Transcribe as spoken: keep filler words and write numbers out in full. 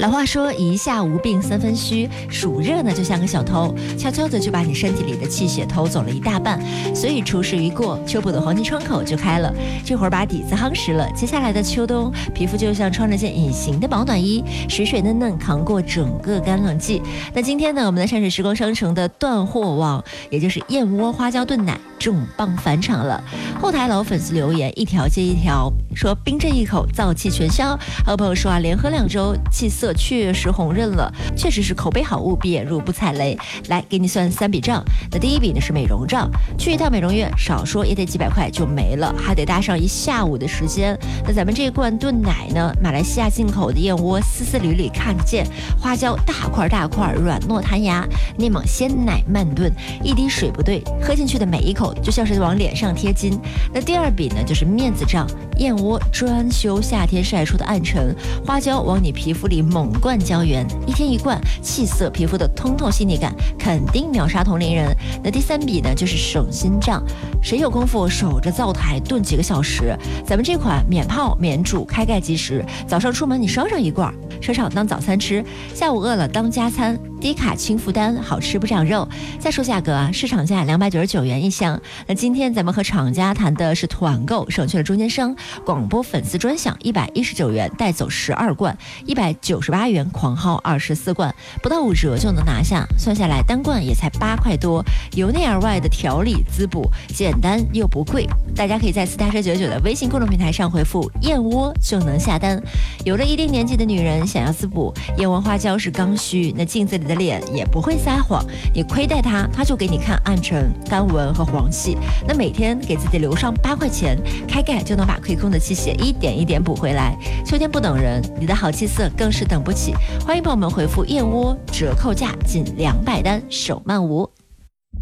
老话说一下无病三分虚，暑热呢就像个小偷，悄悄的就把你身体里的气血偷走了一大半。所以初试一过，秋补的黄金窗口就开了，这会儿把底子夯实了，接下来的秋冬皮肤就像穿了件隐形的保暖衣，水水嫩嫩扛过整个干冷季。那今天呢，我们的山水时光商城的断货网，也就是燕窝花椒炖奶重磅返场了。后台老粉丝留言一条接一条，说冰镇一口燥气全消。还有朋友说啊，连喝两周气色确实红润了，确实是口碑好，务必也入不踩雷。来给你算三笔账，那第一笔呢是美容账，去一趟美容院少说也得几百块就没了，还得搭上一下午的时间。那咱们这罐炖奶呢，马来西亚进口的燕窝丝丝缕缕看得见，花椒大块大块软糯弹牙，内蒙鲜奶慢炖，一滴水不对，喝进去的每一口就像是往脸上贴金。那第二笔呢就是面子账，燕窝专修夏天晒出的暗沉，花椒往你皮肤里猛灌胶原，一天一罐，气色皮肤的通透细腻感肯定秒杀同龄人。那第三笔呢就是省心账，谁有功夫守着灶台炖几个小时，咱们这款免泡免煮开盖即食，早上出门你烧上一罐，车上当早餐吃，下午饿了当加餐，低卡轻负担，好吃不长肉。再说价格啊，市场价两百九十九元一箱。那今天咱们和厂家谈的是团购，省去了中间商，广播粉丝专享一百一十九元带走十二罐，一百九十八元狂薅二十四罐，不到五折就能拿下，算下来单罐也才八块多，由内而外的调理滋补，简单又不贵。大家可以在四大车九九的微信公众平台上回复燕窝就能下单。有了一定年纪的女人想要滋补，燕窝花椒是刚需，那镜子里的脸也不会撒谎，你亏待它，它就给你看暗沉、干纹和黄细。那每天给自己留上八块钱，开盖就能把亏空的气血一点一点补回来。秋天不等人，你的好气色更是等不起。欢迎朋友们回复燕窝，折扣价仅两百单，手慢无。